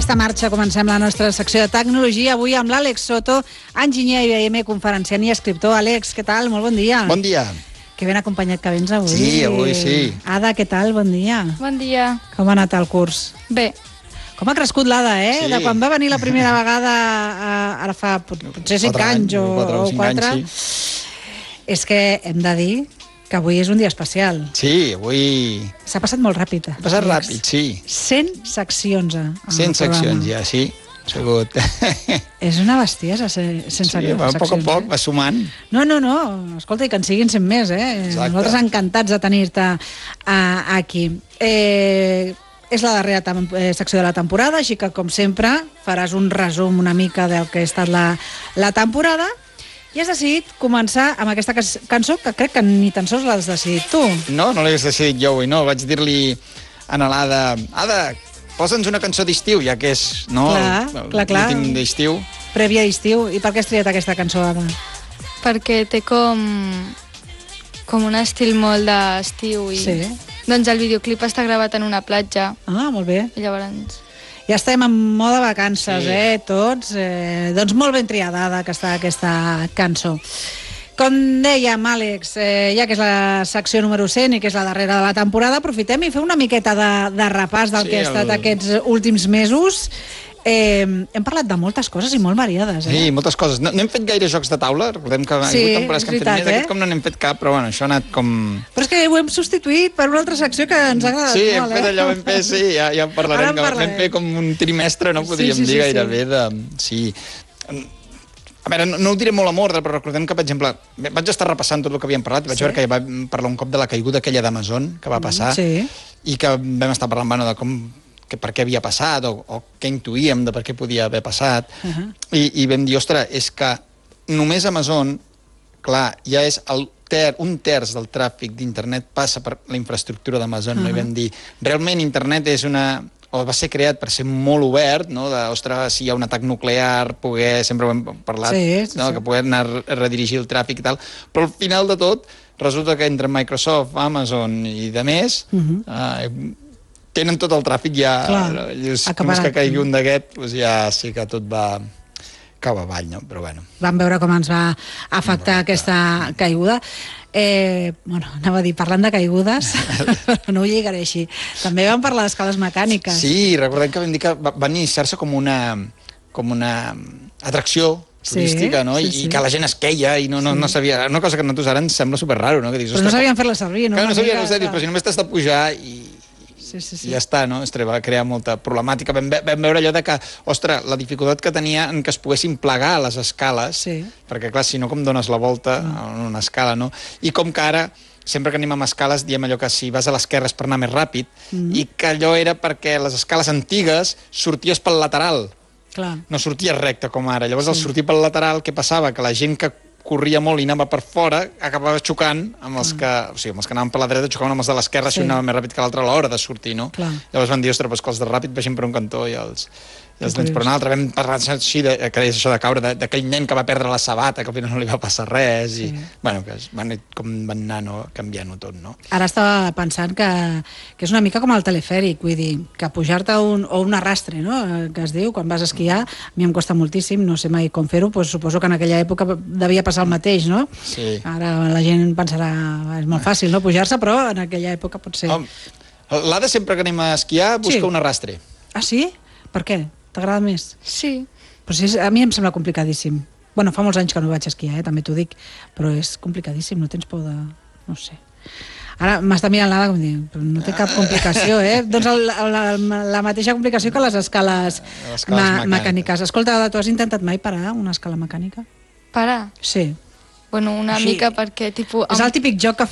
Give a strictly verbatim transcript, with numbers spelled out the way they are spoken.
aquesta marxa comencem la nostra secció de tecnologia, avui amb l'Àlex Soto, enginyer I B M, conferenciant i escriptor. Àlex, què tal? Molt bon dia. Bon dia. Que ben acompanyat que vens avui. Sí, avui sí. Ada, què tal? Bon dia. Bon dia. Com ha anat el curs? Bé. Com ha crescut l'Ada, eh? Sí. De quan va venir la primera vegada, ara fa potser cinc anys o quatre. És que hem de dir que avui és un dia especial. Sí, avui... S'ha passat molt ràpid. Ha passat ràpid, sí. cent seccions. cent seccions ja, sí. Ha sigut... És una bestiesa, sense sí, va, a poc a poc va sumant. No, no, no. Escolta, i que en siguin cent més, eh? Exacte. Nosaltres encantats de tenir-te uh, aquí. Eh... És la darrera secció de la temporada, així que, com sempre, faràs un resum una mica del que ha estat la, la temporada i has decidit començar amb aquesta cançó que crec que ni tan sols l'has decidit tu. No, no l'hagués decidit jo avui, no. Vaig dir-li a l'Ada, Ada, posa'ns una cançó d'estiu, ja que és no, clar, clar, clar. l'últim d'estiu. Prèvia d'estiu. I per què has triat aquesta cançó, Ada? Perquè té com... com un estil molt d'estiu i... Sí. Doncs el videoclip està gravat en una platja. Ah, molt bé. I llavors... Ja estem en moda vacances, sí. eh, tots. Eh, doncs molt ben triada aquesta, aquesta cançó. Com dèiem, Àlex, eh, ja que és la secció número cent i que és la darrera de la temporada, aprofitem i fem una miqueta de, de repàs del sí, que ha estat el... aquests últims mesos. Eh, hem parlat de moltes coses i molt variades, eh? Sí, moltes coses. No, no hem fet gaire jocs de taula, recordem que sí, hi ha hagut temporades que hem veritat, fet més, eh? aquest com no n'hem fet cap, però bueno, això ha anat com... Però és que ho hem substituït per una altra secció que ens ha agradat sí, molt, eh? Sí, hem fet allò ben fer, sí, ja, ja en parlarem, que vam fer com un trimestre, no podríem sí, sí, dir sí, gairebé, sí. de... Sí. A veure, no, no ho diré molt amb ordre, però recordem que, per exemple, vaig estar repassant tot el que havíem parlat, vaig sí. veure que ja va parlar un cop de la caiguda aquella d'Amazon que va passar, sí. i que vam estar parlant, bueno, de com... que per què havia passat, o, o què intuïem de per què podia haver passat, uh-huh. I, i vam dir, ostres, és que només Amazon, clar, ja és el ter, un terç del tràfic d'internet passa per la infraestructura d'Amazon, uh-huh. no? I vam dir, realment internet és una... o va ser creat per ser molt obert, no? De, ostres, si hi ha un atac nuclear, poder, sempre ho hem parlat, sí, sí, no? sí. Que poder anar a redirigir el tràfic i tal, però al final de tot, resulta que entre Microsoft, Amazon i de més, uh-huh. eh, tenen tot el tràfic ja... Clar, just, només que caigui un d'aquest, doncs ja sí que tot va cau avall, no? Però bueno. Vam veure com ens va afectar aquesta caiguda. Eh, bueno, anava a dir, parlant de caigudes, però no ho lligaré així. També vam parlar d'escales mecàniques. Sí, recordem que vam dir que va, va iniciar-se com una, com una atracció turística, sí, no? I, sí, sí. I que la gent es queia i no, no, sí. no sabia... Una cosa que a nosaltres ara ens sembla superraro, no? Que dius, però no sabien fer-la servir, no? Que no sabien fer-la servir, però si només t'has de pujar i... Sí, sí, sí. I ja està, no? Ostres, va crear molta problemàtica. Vam, vam veure allò de que, ostres, la dificultat que tenia en que es poguessin plegar les escales, sí. perquè, clar, si no, com dones la volta en una escala, no? I com que ara, sempre que anem amb escales, diem allò que si vas a l'esquerra és per anar més ràpid, mm. i que allò era perquè les escales antigues sorties pel lateral. Clar. No sorties recte com ara. Llavors, sí. Al sortir pel lateral, què passava? Que la gent que corria molt i anava per fora, acabava xocant amb els que, o sigui, amb els que anaven per la dreta, xocaven amb els de l'esquerra, sí. Si un anava més ràpid que l'altre a l'hora de sortir, no? Clar. Llavors van dir, ostres, doncs que els de ràpid vagin per un cantó i els, i els nens per un altre. Vam parlar així, de, que és això de caure, d'aquell nen que va perdre la sabata, que al final no li va passar res, i, sí. Bueno, que van, com van anar no, canviant-ho tot, no? Ara estava pensant que, que és una mica com el telefèric, vull dir, que pujar-te un, o un arrastre, no?, que es diu, quan vas a esquiar, a mi em costa moltíssim, no sé mai com fer-ho, doncs suposo que en aquella època devia passar el mateix, no? Sí. Ara la gent pensarà, és molt fàcil, no?, pujar-se, però en aquella època pot ser... L'Ada, sempre que anem a esquiar, busca sí. Un arrastre. Ah, sí? Per què? T'agrada més? Sí. Però si és, a mi em sembla complicadíssim. Bueno, fa molts anys que no vaig esquiar, eh? També t'ho dic, però és complicadíssim, no tens por de... no sé... Ara m'està mirant l'Ada com dir, però no té cap complicació, eh? Doncs el, la, la mateixa complicació que les escales, les escales ma mecàniques. Escolta, Ada, tu has intentat mai parar una escala mecànica? Parar? Sí. Bueno, una Així, mica perquè, tipus... És el típic joc que